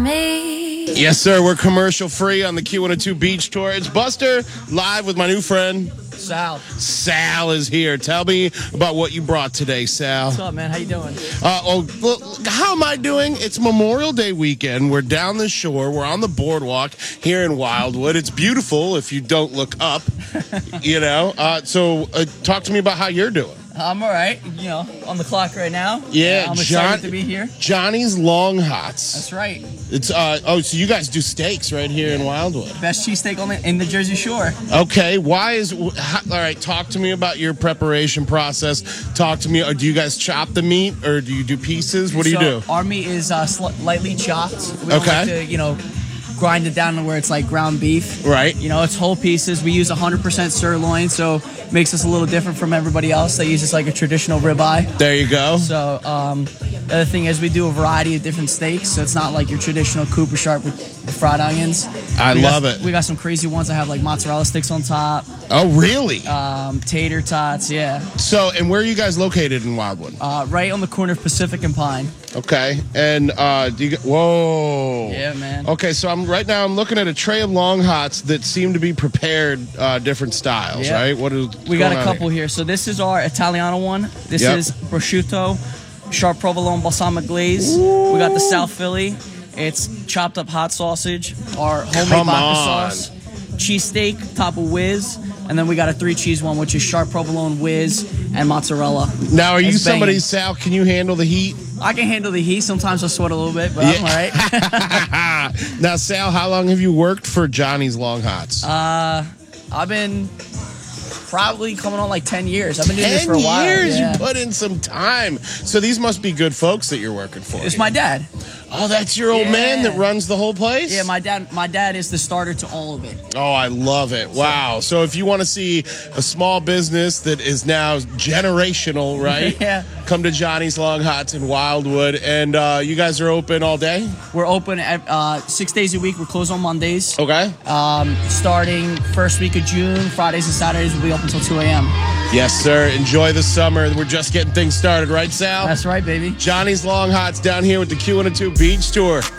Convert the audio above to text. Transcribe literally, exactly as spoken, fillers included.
me. Yes, sir. We're commercial free on the Q one oh two Beach Tour. It's Buster live with my new friend Sal. Sal is here. Tell me about what you brought today, Sal. What's up, man? How you doing? Uh, oh, well, how am I doing? It's Memorial Day weekend. We're down the shore. We're on the boardwalk here in Wildwood. It's beautiful if you don't look up, you know. Uh, so uh, talk to me about how you're doing. I'm all right. You know, on the clock right now. Yeah, I'm John, excited to be here. Johnny's Long Hots. That's right. It's uh oh, so you guys do steaks right here in Wildwood. Best cheesesteak on the in the Jersey Shore. Okay, why is how, all right? Talk to me about your preparation process. Talk to me. Or do you guys chop the meat, or do you do pieces? What do so you do? Our meat is uh, sl- lightly chopped. We don't Okay. like to, you know, grind it down to where it's like ground beef. Right. You know, it's whole pieces. We use one hundred percent sirloin, so it makes us a little different from everybody else that uses like a traditional ribeye. There you go. So um, the other thing is we do a variety of different steaks, so it's not like your traditional Cooper Sharp with, with fried onions. I we love got, it. We got some crazy ones that have like mozzarella sticks on top, Oh, really? um, tater tots, yeah. So, and where are you guys located in Wildwood? Uh, right on the corner of Pacific and Pine. Okay, and uh, do you? Get, whoa. Yeah, man. Okay, so I'm right now. I'm looking at a tray of Long Hots that seem to be prepared uh, different styles. Yeah. Right? What is? We got going a on couple here. So this is our Italiano one. This Yep. is prosciutto, sharp provolone balsamic glaze. We got the South Philly. It's chopped up hot sausage, our homemade Come vodka on. sauce, cheesesteak, top of whiz, and then we got a three cheese one, which is sharp provolone, whiz, and mozzarella. Now, are you It's somebody, banging. Sal? Can you handle the heat? I can handle the heat. Sometimes I sweat a little bit, but I'm all right. Now, Sal, how long have you worked for Johnny's Long Hots? Uh, I've been probably coming on like ten years. I've been doing this for a while. years. Yeah. You put in some time. So these must be good folks that you're working for. It's my dad. Oh, that's your old Yeah. man that runs the whole place? Yeah, my dad. My dad is the starter to all of it. Oh, I love it. Wow. So if you want to see a small business that is now generational, right? Yeah. Come to Johnny's Long Hots in Wildwood. And uh, you guys are open all day? We're open at, uh, six days a week. We're closed on Mondays. Okay. Um, starting first week of June, Fridays and Saturdays will be open until two a.m. Yes, sir. Enjoy the summer. We're just getting things started, right, Sal? That's right, baby. Johnny's Long Hots down here with the Q one oh two Beach Tour.